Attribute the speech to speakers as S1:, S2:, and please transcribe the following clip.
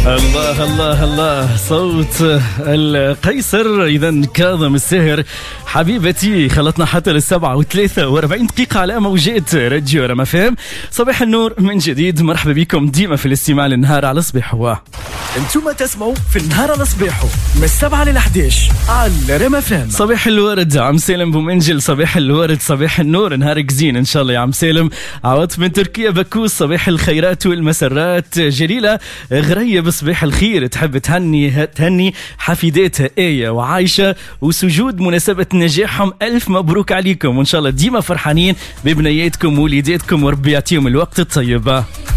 S1: الله الله الله، صوت القيصر. إذا كاظم السهر حبيبتي، خلطنا حتى 7:43 دقيقة على موجات راديو رما فهم. صباح النور من جديد، مرحبا بكم ديما في الاستماع للنهار على صبيحو.
S2: انتم تسمعوا في النهار على صبيحو من 7 ل 11 على رما فهم.
S1: صباح الورد عم سالم بومنجل، صباح الورد، صباح النور، نهارك زين ان شاء الله يا عم سالم. عوض من تركيا بكوس، صباح الخيرات والمسرات. جليلة غريب، صباح الخير، تحب تهني حفيداتها آية وعايشة وسجود مناسبة نجاحهم. ألف مبروك عليكم، وإن شاء الله ديما فرحانين ببنياتكم ووليداتكم وربي يعطيهم الوقت الطيب.